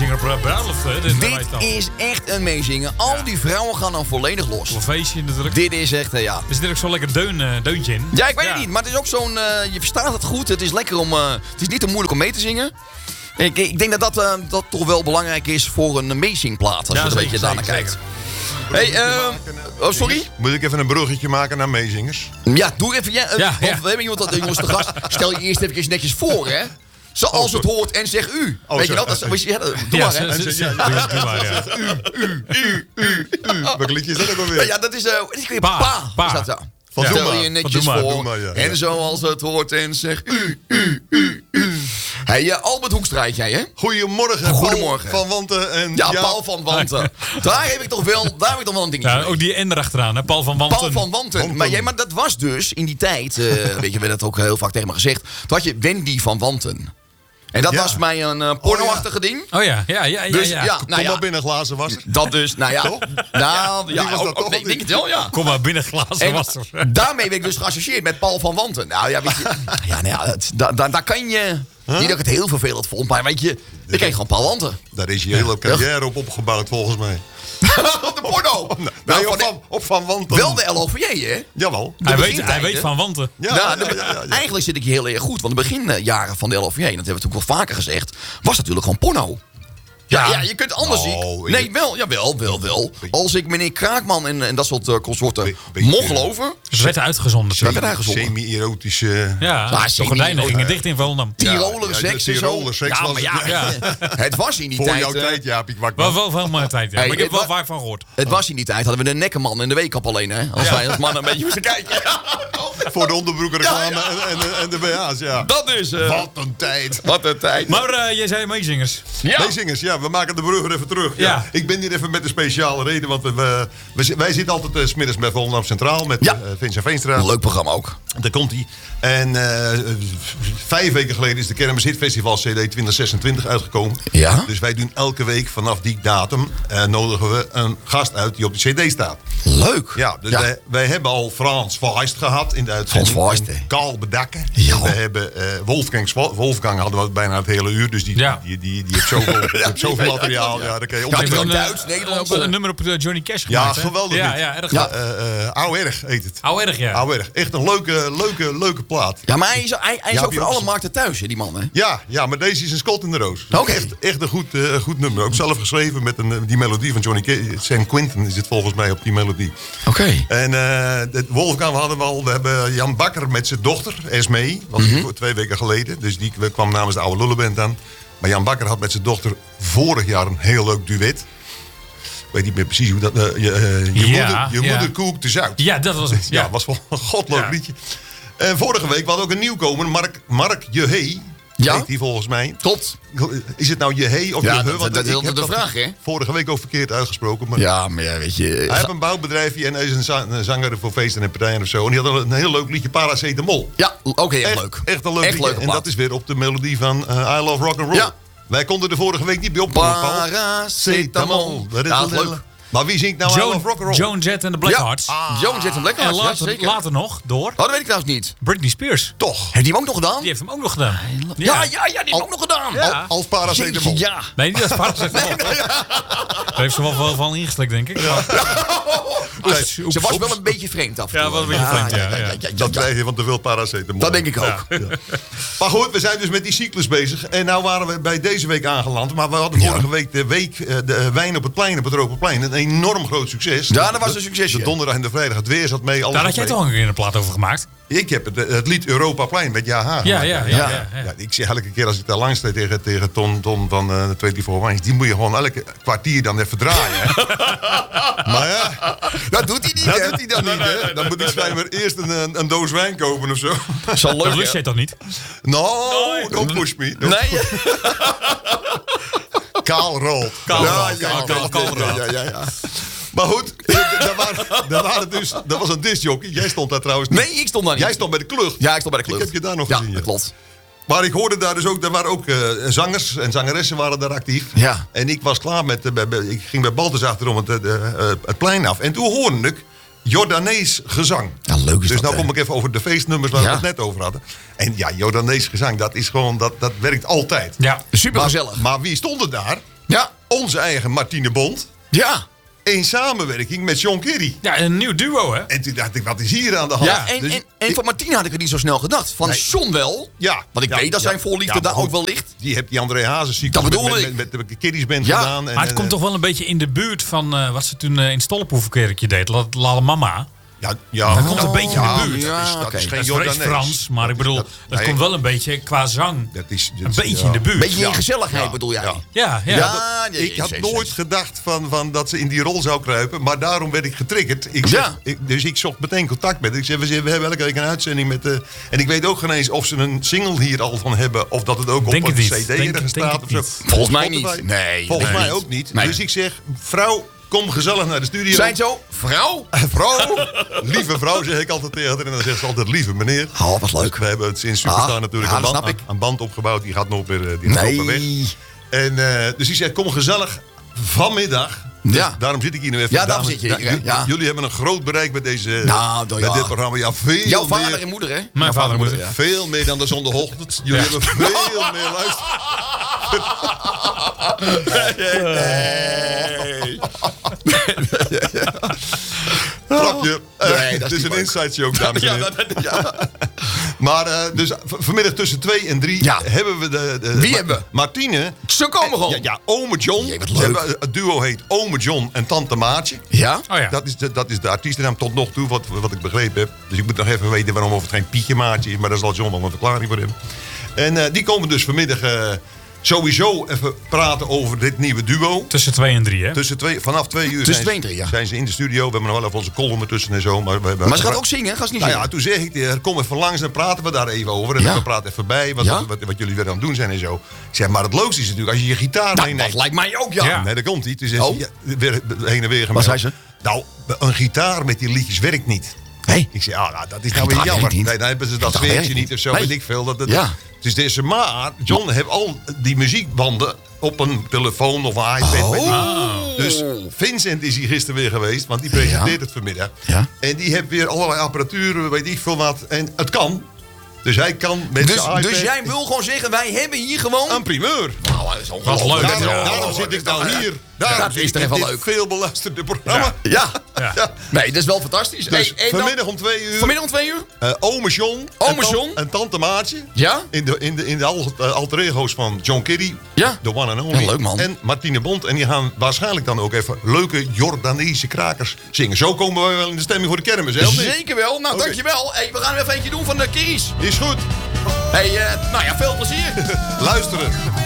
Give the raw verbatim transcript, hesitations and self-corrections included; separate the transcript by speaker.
Speaker 1: meezinger op bruiloft. Hè? Dit
Speaker 2: Dit is echt een meezingen. Al ja. die vrouwen gaan dan volledig los.
Speaker 1: Een feestje natuurlijk.
Speaker 2: Dit is echt, uh, ja.
Speaker 1: Er zit er ook zo'n lekker deun, uh, deuntje in.
Speaker 2: Ja, ik weet
Speaker 1: ja.
Speaker 2: het niet. Maar het is ook zo'n... Uh, je verstaat het goed. Het is lekker om... Uh, het is niet te moeilijk om mee te zingen. Ik, ik denk dat dat, uh, dat toch wel belangrijk is voor een meezingplaat. Als ja, je er een beetje daarnaar kijkt. Hey, uh, oh, sorry?
Speaker 3: Moet ik even een bruggetje maken naar meezingers?
Speaker 2: Ja, doe even. Ja, uh,
Speaker 1: ja, ja.
Speaker 2: We hebben iemand dat jongens te gast. Stel je eerst even netjes voor, hè? Zoals oh, het hoort en zeg u.
Speaker 3: Oh,
Speaker 2: weet je dat? dat is, ja, doe ja, maar, hè?
Speaker 1: Z- z- z- ja, ja, doe maar, ja.
Speaker 3: U, u, u, u, u. Welk liedje is dat ook alweer?
Speaker 2: Ja, dat is... Uh, pa.
Speaker 1: Pa.
Speaker 2: pa. Is dat zo?
Speaker 3: Van
Speaker 2: Stel je netjes
Speaker 1: maar,
Speaker 2: voor.
Speaker 3: maar, ja.
Speaker 2: En zoals het hoort en zeg u, u, u, u. Hey, uh, Albert Hoekstra heet jij, hè?
Speaker 3: Goedemorgen,
Speaker 2: Goedemorgen.
Speaker 3: Paul van Wanten. En
Speaker 2: ja,
Speaker 3: ja,
Speaker 2: Paul van Wanten. Daar heb ik toch wel, daar heb ik toch wel een dingetje
Speaker 1: Ja,
Speaker 2: mee.
Speaker 1: ook die N erachteraan, hè? Paul van Wanten.
Speaker 2: Paul van Wanten.
Speaker 3: Wanten.
Speaker 2: Maar, jij, maar dat was dus in die tijd, uh, weet je, werd dat ook heel vaak tegen me gezegd. Toen had je Wendy van Wanten. En dat
Speaker 3: ja.
Speaker 2: was mij een uh, pornoachtige
Speaker 3: oh, ja.
Speaker 2: ding.
Speaker 1: Oh ja, ja, ja, ja.
Speaker 2: Dus,
Speaker 1: ja.
Speaker 2: ja,
Speaker 3: Kom
Speaker 2: nou,
Speaker 3: maar
Speaker 2: ja.
Speaker 3: binnen glazen wasser.
Speaker 2: Dat dus, nou ja. Nou, ja,
Speaker 3: was dat
Speaker 2: ook,
Speaker 3: toch
Speaker 2: ook, nee,
Speaker 3: niet?
Speaker 2: denk het wel, ja.
Speaker 1: Kom maar binnen glazen
Speaker 2: En
Speaker 1: wasser.
Speaker 2: daarmee werd ik dus geassocieerd met Paul van Wanten. Nou ja, weet je. Ja, nou ja, dat, da, da, daar kan je... Huh? Niet dat ik het heel vervelend vond, maar weet je... Ik kreeg gewoon Paul Wanten.
Speaker 3: Daar is je hele carrière op opgebouwd, volgens mij.
Speaker 2: Op de porno.
Speaker 3: Nee,
Speaker 2: nou,
Speaker 3: op, van, op Van Wanten.
Speaker 2: Wel de L O V J, hè?
Speaker 3: Jawel.
Speaker 1: Hij weet, hij weet van Wanten.
Speaker 3: Ja,
Speaker 2: nou,
Speaker 3: ja,
Speaker 2: de,
Speaker 3: ja, ja, ja.
Speaker 2: Eigenlijk zit ik hier heel erg goed. Want de beginjaren van de L O V J, en dat hebben we natuurlijk wel vaker gezegd... was natuurlijk gewoon porno. Ja, ja, je kunt anders zien.
Speaker 3: Oh,
Speaker 2: Nee, wel, jawel, wel, wel. Als ik meneer Kraakman en, en dat soort uh, consorten
Speaker 3: Be- beetje-
Speaker 2: mocht geloven...
Speaker 1: Ze werd uitgezonden.
Speaker 2: Ze werd uitgezonden.
Speaker 3: Semi-erotische...
Speaker 1: Ja,
Speaker 2: Ah,
Speaker 1: de
Speaker 2: semi-
Speaker 1: gordijnen gingen dicht in Volendam.
Speaker 2: Tiroler
Speaker 3: Ja,
Speaker 2: seks
Speaker 3: ja,
Speaker 2: en zo.
Speaker 3: Tiroler seks
Speaker 2: ja,
Speaker 3: was
Speaker 2: maar
Speaker 3: het,
Speaker 2: ja,
Speaker 1: ja.
Speaker 2: het was in die
Speaker 3: Voor
Speaker 2: tijd...
Speaker 3: jouw
Speaker 2: uh,
Speaker 3: tijd, Jaapie
Speaker 1: Wel,
Speaker 3: Kwakman.
Speaker 1: wel van mijn tijd, ja.
Speaker 2: Hey,
Speaker 1: Maar ik heb
Speaker 2: het
Speaker 1: wel
Speaker 2: wa-
Speaker 1: vaak van gehoord.
Speaker 2: Het was in die tijd, hadden we de nekkenman in de weekkap alleen, hè? Als
Speaker 1: Ja.
Speaker 2: wij als mannen een beetje moesten kijken.
Speaker 3: Voor de onderbroekenreclame
Speaker 2: Ja, ja.
Speaker 3: en, en, en de B H's, ja.
Speaker 2: Dat is... Uh,
Speaker 3: Wat een tijd.
Speaker 2: Wat een tijd.
Speaker 1: Maar uh, jij zei meezingers.
Speaker 2: ja.
Speaker 3: Meezingers, ja, we maken de brug er even terug. Ja.
Speaker 1: Ja.
Speaker 3: Ik ben hier even met een speciale reden, want we, we, we, wij zitten altijd uh, 's middags bij Volendam Centraal met
Speaker 2: Ja.
Speaker 3: uh, Vincent Veenstra.
Speaker 2: Een leuk programma ook.
Speaker 3: Daar komt hij. En uh, vijf weken geleden is de Kermis Hit Festival C D twintig zesentwintig uitgekomen.
Speaker 2: Ja?
Speaker 3: Dus wij doen elke week vanaf die datum uh, nodigen we een gast uit die op de C D staat.
Speaker 2: Leuk.
Speaker 3: Ja, dus
Speaker 2: Ja.
Speaker 3: Wij, wij hebben al Frans Weist gehad in de uitzending.
Speaker 2: Frans Weist,
Speaker 3: En
Speaker 2: hè.
Speaker 3: Karl Bedakken.
Speaker 2: Ja.
Speaker 3: En we hebben uh, Wolfgang, Swa- Wolfgang hadden we bijna het hele uur. Dus die,
Speaker 1: Ja.
Speaker 3: die, die, die heeft zoveel, die heeft zoveel
Speaker 2: Ja,
Speaker 3: materiaal.
Speaker 2: ja.
Speaker 3: Ja, daar kan je
Speaker 2: Ja,
Speaker 3: op.
Speaker 2: ik wil
Speaker 1: een,
Speaker 2: Duits,
Speaker 1: uh,
Speaker 2: Nederlands,
Speaker 1: Een,
Speaker 2: uh,
Speaker 1: een nummer op uh, Johnny Cash
Speaker 3: Ja,
Speaker 1: gemaakt, hè?
Speaker 3: geweldig
Speaker 1: Ja,
Speaker 3: dit.
Speaker 1: ja, erg
Speaker 2: Ja.
Speaker 1: goed.
Speaker 3: Uh, uh, Ouw erg heet het.
Speaker 1: Ouw erg, ja.
Speaker 3: Ouw erg. Echt een leuke, leuke, leuke plaat.
Speaker 2: Ja, maar hij is, hij, hij is
Speaker 3: Ja,
Speaker 2: ook voor
Speaker 3: Bjorn.
Speaker 2: alle markten thuis, hè, die man, hè?
Speaker 3: Ja, ja, maar deze is een Scott in de Roos.
Speaker 2: Oké.
Speaker 3: Echt, echt een goed, uh, goed nummer. Ook zelf geschreven met een, uh, die melodie van Johnny Ca- San Quentin is het volgens mij op die melodie.
Speaker 2: Oké.
Speaker 3: En uh, de Wolfgang hadden we al. We hebben Jan Bakker met zijn dochter, Esmee. Was
Speaker 2: Mhm.
Speaker 3: voor twee weken geleden. Dus die kwam namens de Oude Lullenband aan. Maar Jan Bakker had met zijn dochter vorig jaar een heel leuk duet. Ik weet niet meer precies hoe dat... Uh, je uh, je,
Speaker 1: Ja,
Speaker 3: moeder, je
Speaker 1: ja.
Speaker 3: moeder koekt de zout.
Speaker 1: Ja, dat was het.
Speaker 3: Ja,
Speaker 1: Ja.
Speaker 3: was wel een godleuk
Speaker 1: Ja.
Speaker 3: liedje. En vorige week was ook een nieuwkomer, Mark, Mark Jehee.
Speaker 2: Ja.
Speaker 3: Heet die volgens mij.
Speaker 2: Klopt.
Speaker 3: Is het nou Jehee of
Speaker 2: Ja,
Speaker 3: Jehe?
Speaker 2: dat-
Speaker 3: Want
Speaker 2: dat is
Speaker 3: ik
Speaker 2: altijd
Speaker 3: heb
Speaker 2: de vraag, hè?
Speaker 3: vorige week ook verkeerd uitgesproken. Maar
Speaker 2: Ja, maar ja, weet je...
Speaker 3: hij heeft een bouwbedrijfje en hij is een, za- een zanger voor feesten en partijen of zo. En die had een heel leuk liedje, Paracetamol.
Speaker 2: Ja, ook heel
Speaker 3: Echt,
Speaker 2: leuk.
Speaker 3: echt een leuk
Speaker 2: Echt
Speaker 3: liedje.
Speaker 2: leuke
Speaker 3: En
Speaker 2: plaat.
Speaker 3: dat is weer op de melodie van uh, I Love Rock and Roll.
Speaker 2: Ja.
Speaker 3: Wij konden er vorige week niet bij opkomen, Paul.
Speaker 2: Paracetamol.
Speaker 3: Dat is
Speaker 2: Ja,
Speaker 3: een
Speaker 2: leuk.
Speaker 3: hele- Maar wie zingt nou I Love
Speaker 1: Joan,
Speaker 3: Rock and Roll?
Speaker 1: Joan Jett en de Blackhearts.
Speaker 2: Ja, Joan Jett en Blackhearts,
Speaker 1: En
Speaker 2: ja,
Speaker 1: later,
Speaker 2: zeker.
Speaker 1: later nog door
Speaker 2: Oh, dat weet ik trouwens niet.
Speaker 1: Britney Spears.
Speaker 3: Toch.
Speaker 2: Heeft die hem ook nog gedaan?
Speaker 1: Die heeft hem ook nog gedaan.
Speaker 2: Ja, ja, ja, die heeft hem ook nog gedaan.
Speaker 1: Ja.
Speaker 3: Al- Als paracetamol.
Speaker 2: Jeetje, ja.
Speaker 1: Nee, niet als Paracetamol. Daar heeft ze wel wel van ingeslikt, denk ik. Maar-
Speaker 3: Nee,
Speaker 1: Oeps,
Speaker 2: Ze
Speaker 1: oeps,
Speaker 2: was
Speaker 1: oeps.
Speaker 2: wel een beetje vreemd af en
Speaker 1: Ja,
Speaker 2: toe.
Speaker 1: wel een beetje vreemd, ja, ja.
Speaker 3: Dat krijg je van te veel paracetamol.
Speaker 2: Dat denk ik ook.
Speaker 3: Maar goed, we zijn dus met die cyclus bezig. En nou waren we bij deze week aangeland. Maar we hadden vorige week de week eh, de eh, Wijn op het Plein, op het Ropenplein. Een enorm groot succes.
Speaker 2: Ja, dat was een succesje.
Speaker 3: De donderdag en de vrijdag, het weer zat mee. Alles
Speaker 1: Daar had
Speaker 3: zat
Speaker 1: jij
Speaker 3: mee.
Speaker 1: toch een keer een plaat over gemaakt?
Speaker 3: Ik heb het, het lied Europaplein met Ja Haar.
Speaker 1: Ja,
Speaker 3: gemaakt.
Speaker 1: ja, ja.
Speaker 2: Ja.
Speaker 1: ja, ja.
Speaker 3: Ja, ik zeg elke keer als ik daar langs sta tegen, tegen Ton, Ton van uh, vierentwintig Wines, die moet je gewoon elke kwartier dan even draaien. Hè? Maar ja,
Speaker 2: Dat doet hij niet,
Speaker 3: dat
Speaker 2: hè?
Speaker 3: doet hij dan niet. Hè? Dan moet ik schijnbaar eerst een, een, een doos wijn kopen of zo.
Speaker 2: Zal
Speaker 1: Dat
Speaker 2: leuk,
Speaker 1: lust
Speaker 2: hè?
Speaker 1: jij toch niet?
Speaker 3: No,
Speaker 1: Nee.
Speaker 3: don't push me. Don't
Speaker 2: Nee,
Speaker 3: Kaal rolt.
Speaker 1: Kaal
Speaker 2: ja,
Speaker 1: rolt,
Speaker 2: ja,
Speaker 1: kaal,
Speaker 2: ja,
Speaker 1: kaal, kaal
Speaker 2: ja,
Speaker 1: rolt.
Speaker 2: ja, ja, ja.
Speaker 3: Maar goed, daar waren, daar waren dus, dat was een discjockey. Jij stond daar trouwens niet.
Speaker 2: Nee, ik stond daar niet.
Speaker 3: Jij stond bij de klucht.
Speaker 2: Ja, ik stond bij de club.
Speaker 3: Ik heb je daar nog
Speaker 2: ja,
Speaker 3: gezien, ja.
Speaker 2: dat klopt.
Speaker 3: Maar ik hoorde daar dus ook, daar waren ook uh, zangers en zangeressen waren daar actief.
Speaker 2: Ja.
Speaker 3: En ik was klaar met, uh, bij, bij- ik ging bij Baltus achterom het, uh, uh, het plein af. En toen hoorde ik Jordanees gezang.
Speaker 2: Ja, leuk is
Speaker 3: Dus
Speaker 2: dat,
Speaker 3: nou
Speaker 2: hè?
Speaker 3: kom ik even over de feestnummers waar
Speaker 2: Ja.
Speaker 3: we het net over hadden. En ja, Jordanees gezang, dat is gewoon, dat, dat werkt altijd.
Speaker 1: Ja.
Speaker 2: Super
Speaker 3: Maar,
Speaker 2: gezellig.
Speaker 3: maar wie stond er daar?
Speaker 2: Ja.
Speaker 3: Onze eigen Martine Bond.
Speaker 2: Ja.
Speaker 3: In samenwerking met John Kerry.
Speaker 1: Ja, een nieuw duo, hè?
Speaker 3: En toen dacht ik, wat is hier aan de hand?
Speaker 2: Ja, en,
Speaker 3: Dus
Speaker 2: en, en van Martine had ik er niet zo snel gedacht. Van
Speaker 3: Nee.
Speaker 2: John wel.
Speaker 3: Ja.
Speaker 2: Want ik
Speaker 3: ja,
Speaker 2: weet dat
Speaker 3: ja,
Speaker 2: zijn voorliefde
Speaker 3: ja,
Speaker 2: daar
Speaker 3: maar
Speaker 2: ook wel ligt.
Speaker 3: Die hebt die André Hazes ziek
Speaker 2: Dat
Speaker 3: met,
Speaker 2: bedoel
Speaker 3: met,
Speaker 2: ik.
Speaker 3: met, met de Kiddies Band
Speaker 2: Ja,
Speaker 3: gedaan. En,
Speaker 1: Maar het
Speaker 3: en,
Speaker 1: komt
Speaker 3: eh,
Speaker 1: toch wel een beetje in de buurt van uh, wat ze toen uh, in Stollepoeverkerkje deed. La, La Mama.
Speaker 3: Ja, ja.
Speaker 1: Dat komt een beetje in de
Speaker 3: Ja,
Speaker 1: buurt.
Speaker 3: Dat is,
Speaker 2: Ja,
Speaker 3: dat
Speaker 2: oké.
Speaker 3: is geen
Speaker 1: Dat is vrees
Speaker 3: Jordanees.
Speaker 1: Frans, maar ik bedoel,
Speaker 3: Dat-
Speaker 1: het
Speaker 3: nee,
Speaker 1: komt wel een beetje qua zang.
Speaker 3: Dat is, dat
Speaker 1: Een
Speaker 3: is-
Speaker 1: beetje
Speaker 3: ja.
Speaker 1: in de buurt.
Speaker 2: Beetje in
Speaker 3: Ja.
Speaker 2: gezelligheid
Speaker 3: Ja.
Speaker 2: bedoel jij?
Speaker 3: Ja.
Speaker 1: Ja, ja.
Speaker 2: Ja, nee,
Speaker 3: Ik had
Speaker 2: yes, yes,
Speaker 3: nooit
Speaker 2: yes.
Speaker 3: gedacht van, van dat ze in die rol zou kruipen. Maar daarom werd ik getriggerd. Ik zeg,
Speaker 2: Ja.
Speaker 3: ik, dus ik zocht meteen contact met haar. Ik zei, we, we hebben elke week een uitzending met... Uh, en ik weet ook geen eens of ze een single hier al van hebben. Of dat het ook
Speaker 1: Denk
Speaker 3: op
Speaker 1: het
Speaker 3: een
Speaker 1: niet.
Speaker 3: cd
Speaker 1: Denk-
Speaker 3: ergens
Speaker 1: denk
Speaker 3: staat.
Speaker 1: het
Speaker 3: Of zo.
Speaker 1: niet.
Speaker 2: Volgens mij
Speaker 3: Spotify.
Speaker 2: niet. Nee,
Speaker 3: Volgens
Speaker 2: nee,
Speaker 3: mij
Speaker 2: niet.
Speaker 3: ook niet.
Speaker 2: Nee.
Speaker 3: Dus ik zeg, vrouw, kom gezellig naar de studio.
Speaker 2: Zijn het zo? Vrouw?
Speaker 3: Vrouw, lieve vrouw zeg ik altijd tegen haar. En dan zegt ze altijd lieve meneer.
Speaker 2: Oh, wat leuk.
Speaker 3: Dus we hebben het sinds Superstar
Speaker 2: Ah,
Speaker 3: natuurlijk
Speaker 2: ja,
Speaker 3: een,
Speaker 2: dat
Speaker 3: band,
Speaker 2: snap ik.
Speaker 3: een band opgebouwd. Die gaat nog weer, eh, die gaat nog weer weg.
Speaker 2: Nee.
Speaker 3: En, uh, dus die zegt, kom gezellig vanmiddag. Dus
Speaker 2: Ja.
Speaker 3: daarom zit ik hier nu even.
Speaker 2: Ja, daarom
Speaker 3: Dames-
Speaker 2: zit je hier, hè?
Speaker 3: j-
Speaker 2: Ja.
Speaker 3: Jullie hebben een groot bereik met, deze,
Speaker 2: Nou, nou
Speaker 3: met
Speaker 2: ja.
Speaker 3: dit programma. Ja, veel
Speaker 2: Jouw vader
Speaker 3: meer,
Speaker 2: en moeder, hè?
Speaker 1: Mijn vader en moeder.
Speaker 2: ja.
Speaker 3: veel meer dan de zondagochtend. Jullie
Speaker 1: Ja.
Speaker 3: hebben veel meer luister. Grapje. Eh,
Speaker 2: Nee, dat
Speaker 3: het
Speaker 2: is
Speaker 3: is
Speaker 2: niet
Speaker 3: een
Speaker 2: leuk.
Speaker 3: inside joke, dames en
Speaker 2: Ja,
Speaker 3: heren.
Speaker 2: dat, ja.
Speaker 3: Maar uh, dus v- vanmiddag tussen twee en drie
Speaker 2: Ja.
Speaker 3: hebben we de... de
Speaker 2: Wie
Speaker 3: Ma-
Speaker 2: hebben we?
Speaker 3: Martine.
Speaker 2: Ze komen gewoon.
Speaker 3: Ja, ja, ome John.
Speaker 2: Jee, wat
Speaker 3: Ze
Speaker 2: leuk.
Speaker 3: hebben- het duo heet Ome John en Tante Maatje.
Speaker 2: Ja?
Speaker 1: Oh ja.
Speaker 3: Dat is de, dat is de artiestennaam tot nog toe, wat, wat ik begrepen heb. Dus ik moet nog even weten waarom of het geen Pietje Maatje is. Maar daar zal John wel een verklaring voor hebben. En uh, die komen dus vanmiddag uh, sowieso even praten over dit nieuwe duo.
Speaker 1: Tussen twee en drie, hè?
Speaker 3: Tussen twee, vanaf twee uur
Speaker 2: Tussen
Speaker 3: zijn,
Speaker 2: twee en drie, ja.
Speaker 3: zijn ze in de studio. We hebben nog wel even onze column ertussen en zo. Maar, we hebben,
Speaker 2: Maar ze gaat ook zingen, gaat ze niet
Speaker 3: nou
Speaker 2: zingen?
Speaker 3: ja, toen zeg ik, tegen, kom even langs en praten we daar even over. En
Speaker 2: Ja.
Speaker 3: we praten even bij wat,
Speaker 2: Ja.
Speaker 3: wat, wat jullie weer aan het doen zijn en zo. Ik zeg, maar het leukste is natuurlijk als je je gitaar
Speaker 2: Nou,
Speaker 3: meeneemt.
Speaker 2: dat lijkt mij ook, ja.
Speaker 1: Ja.
Speaker 3: Nee, daar komt hij. Toen zegt
Speaker 2: Oh.
Speaker 3: ze, ja, weer heen en weer gemeld.
Speaker 2: Wat zei ze?
Speaker 3: Nou, een gitaar met die liedjes werkt niet.
Speaker 2: Hé?
Speaker 3: Ik zei, ah, nou, dat is nou
Speaker 2: Gitaar
Speaker 3: weer jammer.
Speaker 2: werkt niet.
Speaker 3: Nee, dan hebben ze dat
Speaker 2: Gitaar
Speaker 3: sfeertje
Speaker 2: werkt
Speaker 3: niet
Speaker 2: niet.
Speaker 3: of zo,
Speaker 2: Nee.
Speaker 3: weet ik veel. Dat, dat,
Speaker 2: Ja.
Speaker 3: Dus deze maar, John heeft al die muziekbanden op een telefoon of een iPad. weet ik. Dus Vincent is hier gisteren weer geweest, want die presenteert
Speaker 2: Ja.
Speaker 3: het vanmiddag.
Speaker 2: Ja.
Speaker 3: En die heeft weer allerlei apparatuur, weet ik veel wat. En het kan. Dus hij kan met
Speaker 2: Dus,
Speaker 3: zijn iPad
Speaker 2: dus jij wil gewoon zeggen, wij hebben hier gewoon...
Speaker 3: een primeur.
Speaker 2: Nou, dat is
Speaker 1: Wat
Speaker 2: ongelooflijk.
Speaker 1: leuk.
Speaker 3: Daarom,
Speaker 1: Ja.
Speaker 3: daarom zit ik dan hier. Daarom
Speaker 2: Dat
Speaker 3: zit
Speaker 2: is
Speaker 3: ik
Speaker 2: toch
Speaker 3: in
Speaker 2: even
Speaker 3: dit
Speaker 2: leuk.
Speaker 3: veel beluisterde programma.
Speaker 2: Ja.
Speaker 1: Ja.
Speaker 3: Ja.
Speaker 2: Nee, dat is wel fantastisch.
Speaker 3: Dus
Speaker 2: Hey, en dan-
Speaker 3: vanmiddag om twee uur.
Speaker 2: vanmiddag om twee uur?
Speaker 3: Uh, ome John.
Speaker 2: Ome
Speaker 3: en tan-
Speaker 2: John.
Speaker 3: En tante Maatje.
Speaker 2: Ja?
Speaker 3: In de, in de, in de al- uh, alter ego's van John Kerry.
Speaker 2: Ja.
Speaker 3: De one and only.
Speaker 2: Ja, leuk, man.
Speaker 3: En Martine Bond. En die gaan waarschijnlijk dan ook even leuke Jordaanese krakers zingen. Zo komen we wel in de stemming voor de kermis, hè? of niet?
Speaker 2: Zeker wel. Nou,
Speaker 3: Oké.
Speaker 2: dankjewel. Hey, we gaan even eentje doen van de Kiris.
Speaker 3: Is goed.
Speaker 2: Hey, uh, nou ja, veel plezier.
Speaker 3: Luisteren.